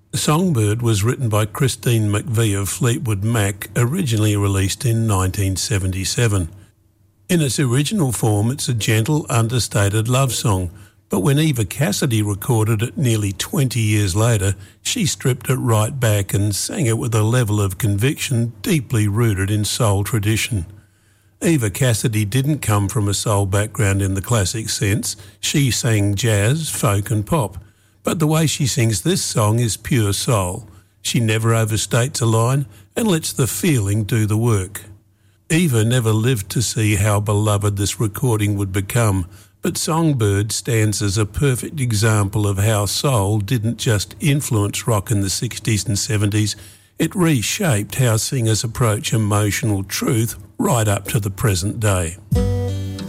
Songbird was written by Christine McVie of Fleetwood Mac, originally released in 1977. In its original form, it's a gentle, understated love song, but when Eva Cassidy recorded it nearly 20 years later, she stripped it right back and sang it with a level of conviction deeply rooted in soul tradition. Eva Cassidy didn't come from a soul background in the classic sense. She sang jazz, folk and pop. But the way she sings this song is pure soul. She never overstates a line and lets the feeling do the work. Eva never lived to see how beloved this recording would become, but Songbird stands as a perfect example of how soul didn't just influence rock in the 60s and 70s, it reshaped how singers approach emotional truth right up to the present day.